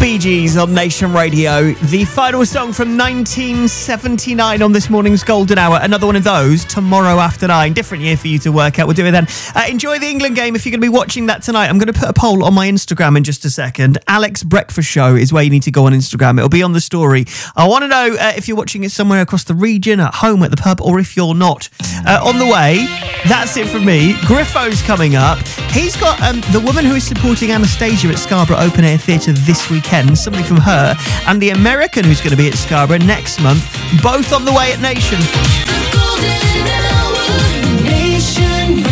Bee Gees on Nation Radio. The final song from 1979 on this morning's Golden Hour. Another one of those tomorrow after 9. Different year for you to work out. We'll do it then. Enjoy the England game if you're going to be watching that tonight. I'm going to put a poll on my Instagram in just a second. Alex Breakfast Show is where you need to go on Instagram. It'll be on the story. I want to know if you're watching it somewhere across the region, at home, at the pub, or if you're not. On the way, that's it from me. Griffo's coming up. He's got the woman who is supporting Anastasia at Scarborough Open Air Theatre this weekend. Something from her, and the American who's going to be at Scarborough next month, both on the way at Nation. The Golden Hour, Nation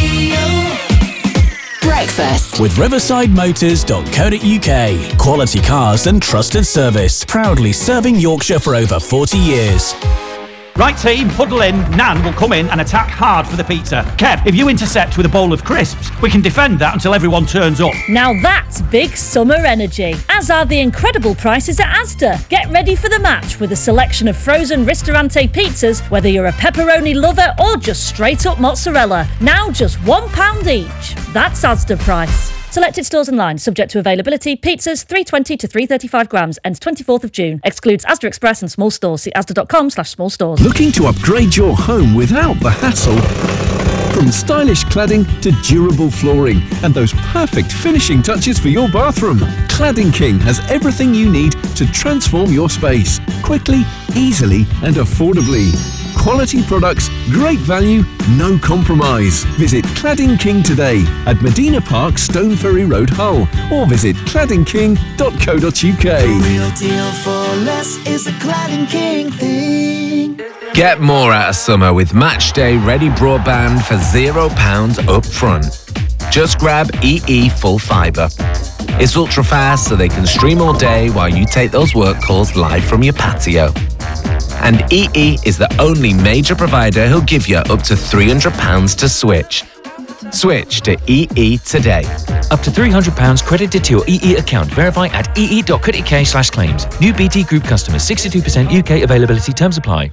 Radio. Breakfast with riversidemotors.co.uk. Quality cars and trusted service. Proudly serving Yorkshire for over 40 years. Right team, huddle in. Nan will come in and attack hard for the pizza. Kev, if you intercept with a bowl of crisps, we can defend that until everyone turns up. Now that's big summer energy, as are the incredible prices at Asda. Get ready for the match with a selection of frozen Ristorante pizzas, whether you're a pepperoni lover or just straight up mozzarella. Now just £1 each. That's Asda price. Selected stores and lines, subject to availability. Pizzas 320 to 335 grams, ends 24th of June. Excludes Asda Express and small stores. See asda.com/small stores. Looking to upgrade your home without the hassle? From stylish cladding to durable flooring and those perfect finishing touches for your bathroom, Cladding King has everything you need to transform your space quickly, easily and affordably. Quality products, great value, no compromise. Visit Cladding King today at Medina Park, Stone Ferry Road, Hull, or visit claddingking.co.uk. The real deal for less is a Cladding King thing. Get more out of summer with Matchday Ready Broadband for £0 up front. Just grab EE Full Fibre. It's ultra fast so they can stream all day while you take those work calls live from your patio. And EE is the only major provider who'll give you up to £300 to switch. Switch to EE today. Up to £300 credited to your EE account. Verify at ee.co.uk/claims. New BT Group customers. 62% UK availability. Terms apply.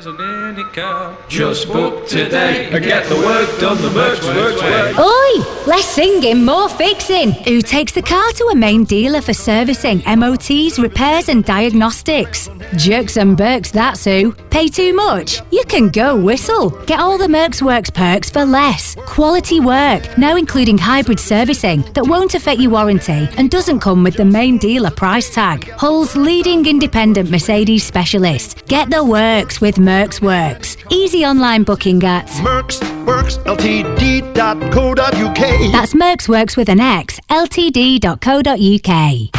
Just book today and get the work done. The works. Oi! Less singing, more fixing. Who takes the car to a main dealer for servicing, MOTs, repairs and diagnostics? Jerks and Berks, that's who. Pay too much? You can go Whistle. Get all the Mercs Works perks for less. Quality work, now including hybrid servicing that won't affect your warranty and doesn't come with the main dealer price tag. Hull's leading independent Mercedes specialist. Get the works with Mercs Works. Easy online booking at mercsworksltd.co.uk. That's Mercs Works with an X, ltd.co.uk.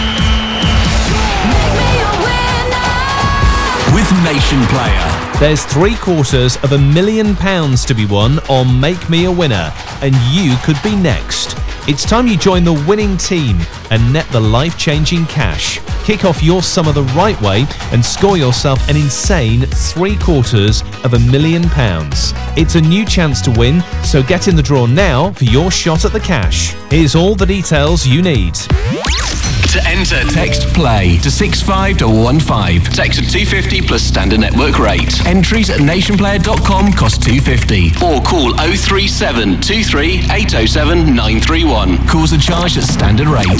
With Nation Player. There's £750,000 to be won on Make Me a Winner, and you could be next. It's time you join the winning team and net the life-changing cash. Kick off your summer the right way and score yourself an insane £750,000. It's a new chance to win, so get in the draw now for your shot at the cash. Here's all the details you need. To enter, text PLAY to 65215. Text at 250 plus standard network rate. Entries at nationplayer.com cost £250. Or call 037 23 807 931. Calls are charged at standard rate.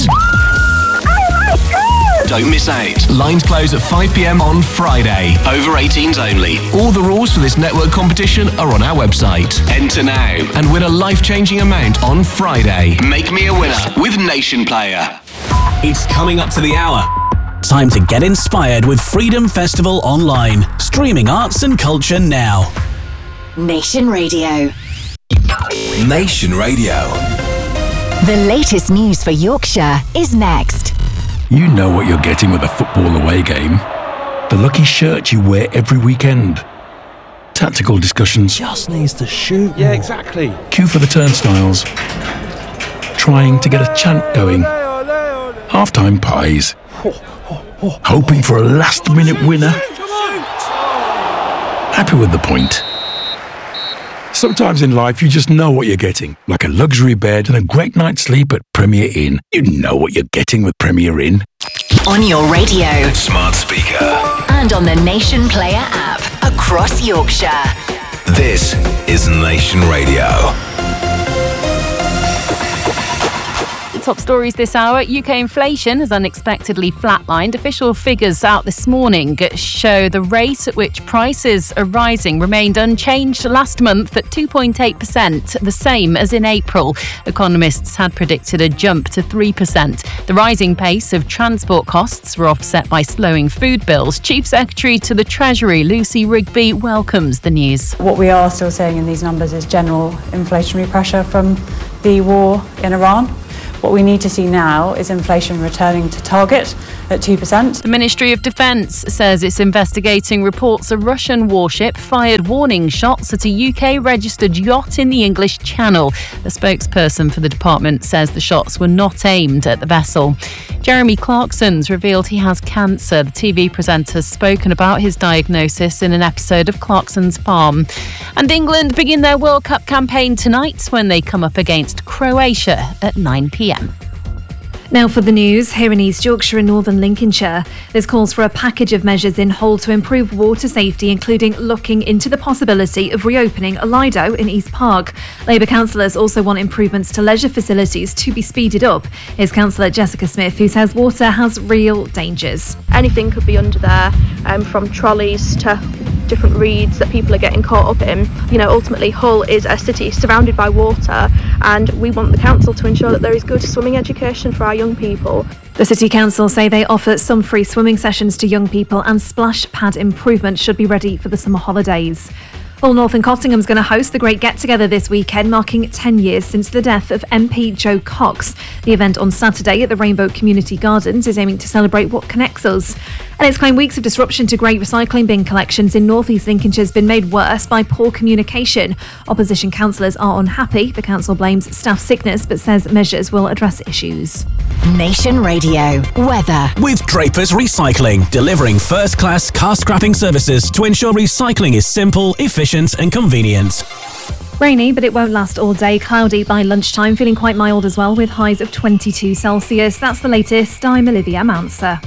Don't miss out. Lines close at 5 p.m. on Friday. Over 18s only. All the rules for this network competition are on our website. Enter now and win a life-changing amount on Friday. Make me a winner with Nation Player. It's coming up to the hour. Time to get inspired with Freedom Festival Online. Streaming arts and culture now. Nation Radio. Nation Radio. The latest news for Yorkshire is next. You know what you're getting with a football away game. The lucky shirt you wear every weekend. Tactical discussions. Just needs to shoot. Yeah, exactly. Queue for the turnstiles. Trying to get a chant going. Half-time pies. Hoping for a last-minute winner. Happy with the point. Sometimes in life you just know what you're getting. Like a luxury bed and a great night's sleep at Premier Inn. You know what you're getting with Premier Inn. On your radio. Smart speaker. And on the Nation Player app. Across Yorkshire. This is Nation Radio. top stories this hour. UK inflation has unexpectedly flatlined. Official figures out this morning show the rate at which prices are rising remained unchanged last month at 2.8%, the same as in April. Economists had predicted a jump to 3%. The rising pace of transport costs were offset by slowing food bills. Chief Secretary to the Treasury, Lucy Rigby, welcomes the news. What we are still seeing in these numbers is general inflationary pressure from the war in Iran. What we need to see now is inflation returning to target at 2%. The Ministry of Defence says it's investigating reports a Russian warship fired warning shots at a UK-registered yacht in the English Channel. A spokesperson for the department says the shots were not aimed at the vessel. Jeremy Clarkson's revealed he has cancer. The TV presenter's spoken about his diagnosis in an episode of Clarkson's Farm. And England begin their World Cup campaign tonight when they come up against Croatia at 9 p.m. Now for the news, here in East Yorkshire and Northern Lincolnshire. There's calls for a package of measures in Hull to improve water safety, including looking into the possibility of reopening a Lido in East Park. Labour councillors also want improvements to leisure facilities to be speeded up. Here's Councillor Jessica Smith, who says water has real dangers. Anything could be under there, from trolleys to different reeds that people are getting caught up in. You know, ultimately Hull is a city surrounded by water, and we want the council to ensure that there is good swimming education for our young people. The City Council say they offer some free swimming sessions to young people, and splash pad improvements should be ready for the summer holidays. Hull North and Cottingham's going to host the Great Get-Together this weekend, marking 10 years since the death of MP Joe Cox. The event on Saturday at the Rainbow Community Gardens is aiming to celebrate what connects us. And it's claimed weeks of disruption to great recycling bin collections in North East Lincolnshire has been made worse by poor communication. Opposition councillors are unhappy. The council blames staff sickness but says measures will address issues. Nation Radio weather. With Draper's Recycling, delivering first-class car scrapping services to ensure recycling is simple, efficient and convenient. Rainy, but it won't last all day. Cloudy by lunchtime, feeling quite mild as well, with highs of 22 Celsius. That's the latest. I'm Olivia Mounser.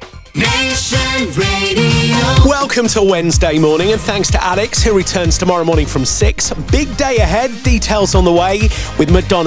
Nation Radio. Welcome to Wednesday morning, and thanks to Alex, who returns tomorrow morning from 6. Big day ahead, details on the way with Madonna.